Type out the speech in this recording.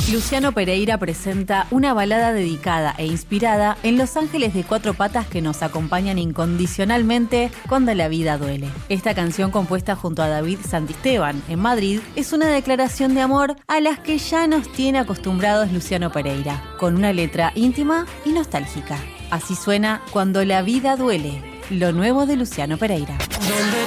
Luciano Pereira presenta una balada dedicada e inspirada en los ángeles de cuatro patas que nos acompañan incondicionalmente cuando la vida duele. Esta canción, compuesta junto a David Santisteban en Madrid, es una declaración de amor a las que ya nos tiene acostumbrados Luciano Pereira, con una letra íntima y nostálgica. Así suena Cuando la vida duele, lo nuevo de Luciano Pereira. Donde